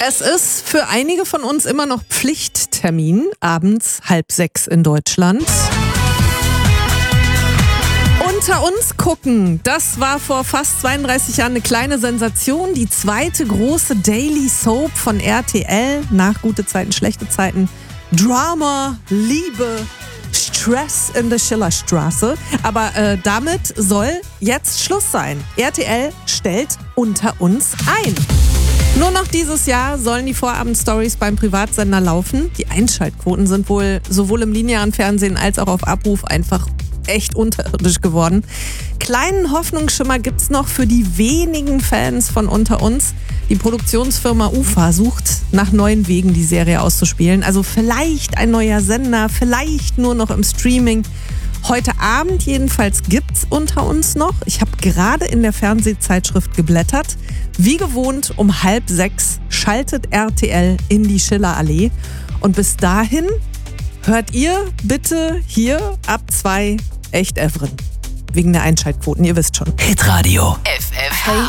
Es ist für einige von uns immer noch Pflichttermin, abends 5:30 in Deutschland. Unter uns gucken, das war vor fast 32 Jahren eine kleine Sensation. Die zweite große Daily Soap von RTL nach Gute Zeiten, schlechte Zeiten. Drama, Liebe, Stress in der Schillerstraße. Aber damit soll jetzt Schluss sein. RTL stellt Unter uns ein. Nur noch dieses Jahr sollen die Vorabendstories beim Privatsender laufen. Die Einschaltquoten sind wohl sowohl im linearen Fernsehen als auch auf Abruf einfach echt unterirdisch geworden. Kleinen Hoffnungsschimmer gibt's noch für die wenigen Fans von Unter uns. Die Produktionsfirma UFA sucht nach neuen Wegen, die Serie auszuspielen. Also vielleicht ein neuer Sender, vielleicht nur noch im Streaming. Heute Abend jedenfalls gibt's Unter uns noch. Ich habe gerade in der Fernsehzeitschrift geblättert. Wie gewohnt um 5:30 schaltet RTL in die Schillerallee. Und bis dahin hört ihr bitte hier ab 2 Echt Evren. Wegen der Einschaltquoten, ihr wisst schon. Hitradio FFH.